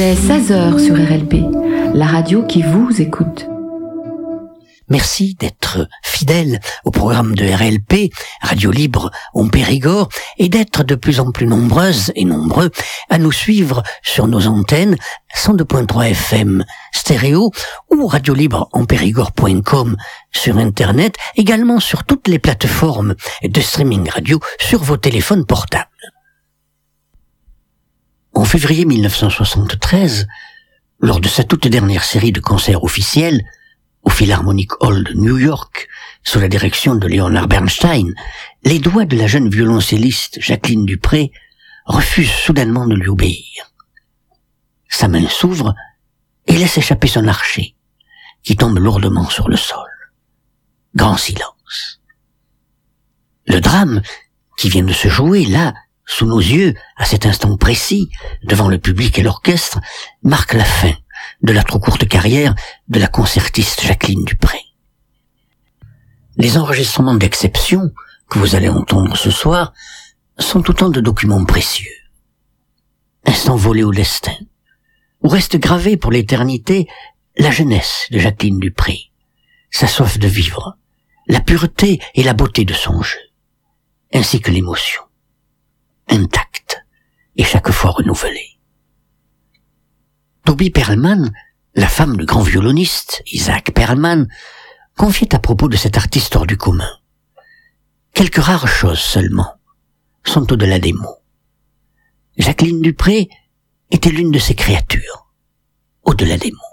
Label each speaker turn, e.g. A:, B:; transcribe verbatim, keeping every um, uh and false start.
A: est seize heures sur R L P, la radio qui vous écoute.
B: Merci d'être fidèle au programme de R L P, Radio Libre en Périgord, et d'être de plus en plus nombreuses et nombreux à nous suivre sur nos antennes cent deux virgule trois F M stéréo ou radio libre en périgord point com sur Internet, également sur toutes les plateformes de streaming radio sur vos téléphones portables. En février mille neuf cent soixante-treize, lors de sa toute dernière série de concerts officiels, au Philharmonic Hall de New York, sous la direction de Leonard Bernstein, les doigts de la jeune violoncelliste Jacqueline Dupré refusent soudainement de lui obéir. Sa main s'ouvre et laisse échapper son archet, qui tombe lourdement sur le sol. Grand silence. Le drame qui vient de se jouer là, sous nos yeux, à cet instant précis, devant le public et l'orchestre, marque la fin de la trop courte carrière de la concertiste Jacqueline Dupré. Les enregistrements d'exception que vous allez entendre ce soir sont autant de documents précieux. Instant volé au destin, où reste gravée pour l'éternité la jeunesse de Jacqueline Dupré, sa soif de vivre, la pureté et la beauté de son jeu, ainsi que l'émotion, intacte et chaque fois renouvelée. Toby Perlman, la femme du grand violoniste Isaac Perlman, confiait à propos de cet artiste hors du commun. Quelques rares choses seulement sont au-delà des mots. Jacqueline Dupré était l'une de ces créatures, au-delà des mots.